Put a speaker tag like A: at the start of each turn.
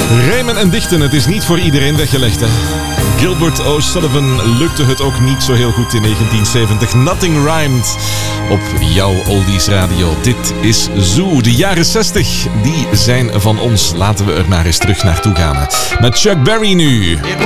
A: Rijmen en dichten, het is niet voor iedereen weggelegd, hè. Gilbert O'Sullivan lukte het ook niet zo heel goed in 1970. Nothing Rhymed op jouw Oldies Radio. Dit is Zoo. De jaren 60, die zijn van ons. Laten we er maar eens terug naartoe gaan. Met Chuck Berry nu.
B: It